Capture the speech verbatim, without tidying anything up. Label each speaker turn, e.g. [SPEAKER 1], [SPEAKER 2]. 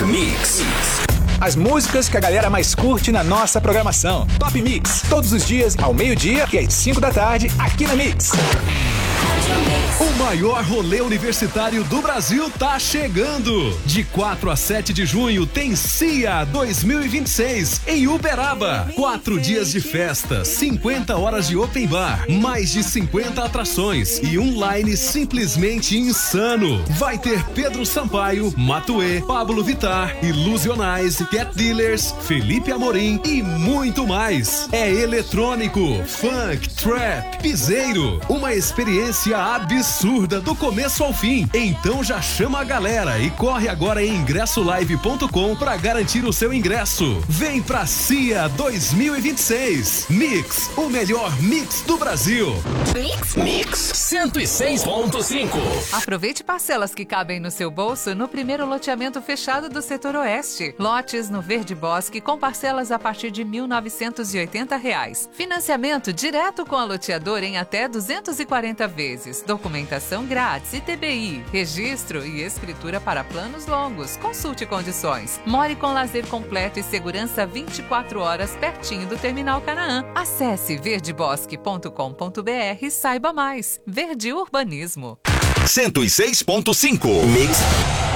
[SPEAKER 1] Mix.
[SPEAKER 2] As músicas que a galera mais curte na nossa programação. Top Mix, todos os dias ao meio-dia e às cinco da tarde, aqui na Mix.
[SPEAKER 3] O maior rolê universitário do Brasil tá chegando. De quatro a sete de junho tem C I A dois mil e vinte e seis em Uberaba. Quatro dias de festa, cinquenta horas de open bar, mais de cinquenta atrações e um line simplesmente insano. Vai ter Pedro Sampaio, Matuê, Pablo Vittar, Ilusionize, Cat Dealers, Felipe Amorim e muito mais. É eletrônico, funk, trap, piseiro, uma experiência absurda do começo ao fim. Então já chama a galera e corre agora em ingresso live ponto com para garantir o seu ingresso. Vem pra C I A dois mil e vinte e seis. Mix, o melhor mix do Brasil.
[SPEAKER 1] Mix, mix cento e seis ponto cinco.
[SPEAKER 4] Aproveite parcelas que cabem no seu bolso no primeiro loteamento fechado do setor oeste. Lotes no Verde Bosque com parcelas a partir de mil novecentos e oitenta reais. Financiamento direto com a loteadora em até duzentas e quarenta vezes. Documentação grátis, I T B I, registro e escritura para planos longos. Consulte condições. More com lazer completo e segurança vinte e quatro horas pertinho do Terminal Canaã. Acesse verde bosque ponto com ponto b r e saiba mais. Verde Urbanismo.
[SPEAKER 1] cento e seis ponto cinco. Mix.